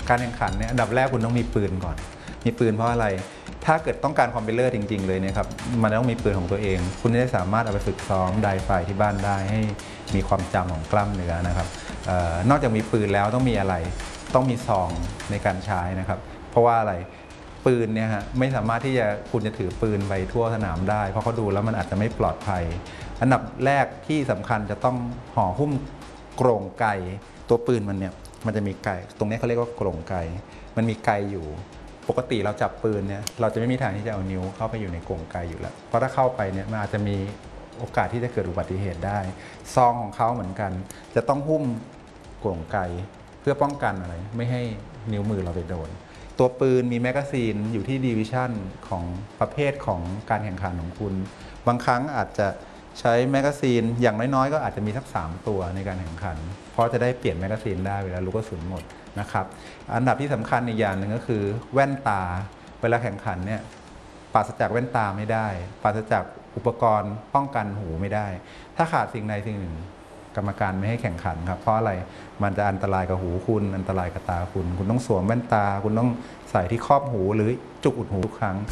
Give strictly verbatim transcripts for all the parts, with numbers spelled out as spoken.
การแข่งขันเนี่ยอันดับแรกคุณต้องมีปืนก่อนมีปืนเพราะอะไรถ้าเกิดต้องการความเป็นเลิศจริงๆเลยเนี่ยครับมันต้องมีปืนของตัวเองคุณจะได้สามารถเอาไปฝึกซ้อมไดไฟที่บ้านได้ให้มีความจำของกล้ามเนื้อนะครับออนอกจากมีปืนแล้วต้องมีอะไรต้องมีซองในการใช้นะครับเพราะว่าอะไรปืนเนี่ยฮะไม่สามารถที่จะคุณจะถือปืนไปทั่วสนามได้เพราะเขาดูแล้วมันอาจจะไม่ปลอดภัยอันดับแรกที่สำคัญจะต้องห่อหุ้มกรงไกตัวปืนมันเนี่ยมันจะมีไกตรงนี้เขาเรียกว่ากรงไกมันมีไกอยู่ปกติเราจับปืนเนี่ยเราจะไม่มีทางที่จะเอานิ้วเข้าไปอยู่ในกรงไกอยู่แล้วเพราะถ้าเข้าไปเนี่ยมันอาจจะมีโอกาสที่จะเกิดอุบัติเหตุได้ซองของเขาเหมือนกันจะต้องหุ้มกรงไกเพื่อป้องกันอะไรไม่ให้นิ้วมือเราไปโดนตัวปืนมีแมกกาซีนอยู่ที่ดิวิชั่นของประเภทของการแข่งขันของคุณบางครั้งอาจจะใช้แมกกาซีนอย่างน้อยๆก็อาจจะมีสักสามตัวในการแข่งขันเพราะจะได้เปลี่ยนแมกกาซีนได้เวลาลูกกระสุนหมดนะครับอันดับที่สำคัญอีกอย่างหนึ่งก็คือแว่นตาเวลาแข่งขันเนี่ยปราศจากแว่นตาไม่ได้ปราศจากอุปกรณ์ป้องกันหูไม่ได้ถ้าขาดสิ่งใดสิ่งหนึ่งกรรมการไม่ให้แข่งขันครับเพราะอะไรมันจะอันตรายกับหูคุณอันตรายกับตาคุณคุณต้องสวมแว่นตาคุณต้องใส่ที่ครอบหูหรือจุกอุดหูทุกครั้ง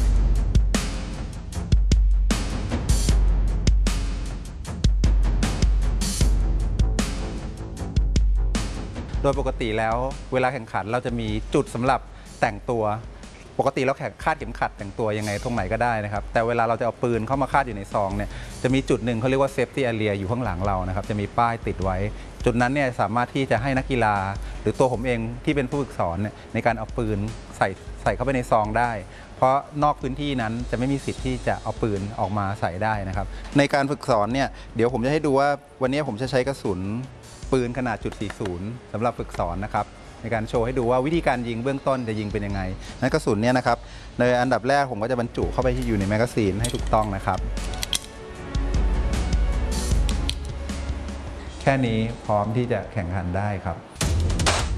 โดยปกติแล้วเวลาแข่งขันเราจะมีจุดสำหรับแต่งตัวปกติเราแข่งคาดเข็มขัดแต่งตัวยังไงตรงไหนก็ได้นะครับแต่เวลาเราจะเอาปืนเข้ามาคาดอยู่ในซองเนี่ยจะมีจุดหนึ่งเขาเรียกว่าเซฟตี้แอเรียอยู่ข้างหลังเรานะครับจะมีป้ายติดไว้จุดนั้นเนี่ยสามารถที่จะให้นักกีฬาหรือตัวผมเองที่เป็นผู้ฝึกสอนเนี่ยในการเอาปืนใส่ใส่เข้าไปในซองได้เพราะนอกพื้นที่นั้นจะไม่มีสิทธิ์ที่จะเอาปืนออกมาใส่ได้นะครับในการฝึกสอนเนี่ยเดี๋ยวผมจะให้ดูว่าวันนี้ผมจะใช้กระสุนปืนขนาดจุดสี่สิบสำหรับฝึกสอนนะครับในการโชว์ให้ดูว่าวิธีการยิงเบื้องต้นจะยิงเป็นยังไงนั้นกระสุนเนี่ยนะครับในอันดับแรกผมก็จะบรรจุเข้าไปที่อยู่ในแมกกาซีนให้ถูกต้องนะครับแค่นี้พร้อมที่จะแข่งขันได้ครับ